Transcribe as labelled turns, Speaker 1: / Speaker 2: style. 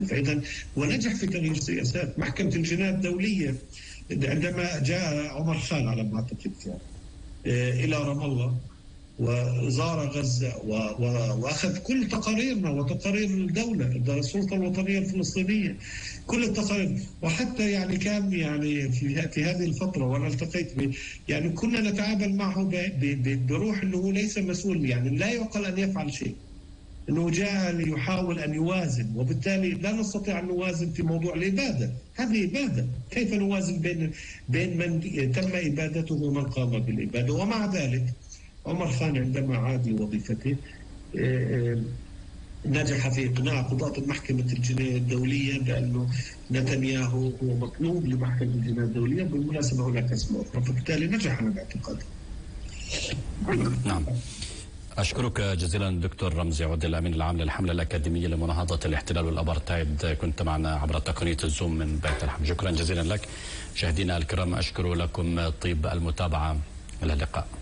Speaker 1: فإذا ونجح في تغيير سياسات. محكمة الجناية الدولية عندما جاء عمر خان على ما أعتقد إلى رام الله وزار غزة وأخذ كل تقاريرنا وتقارير الدولة السلطة الوطنية الفلسطينية، كل التقارير، وحتى يعني كان يعني في هذه الفترة وأنا التقيت به يعني كنا نتعامل معه بروح أنه ليس مسؤول، يعني لا يعقل أن يفعل شيء، أنه جاء ليحاول أن يوازن، وبالتالي لا نستطيع أن نوازن في موضوع الإبادة. هذه إبادة، كيف نوازن بين من تم إبادته ومن قام بالإبادة؟ ومع ذلك عمر خان عندما عاد لوظيفته نجح في إقناع قضاة محكمة الجناية الدولية بأنه نتنياهو هو مطلوب لمحكمة الجناية الدولية. بالمناسبة هناك اسماء أخرى، فبالتالي نجح أنا باعتقادي.
Speaker 2: نعم، أشكرك جزيلا دكتور رمزي عودة، الأمين العام للحملة الأكاديمية لمناهضة الاحتلال والأبرتايد، كنت معنا عبر تقنية الزوم من بيت الحمد. شكرا جزيلا لك. مشاهدينا الكرام أشكر لكم طيب المتابعة، إلى اللقاء.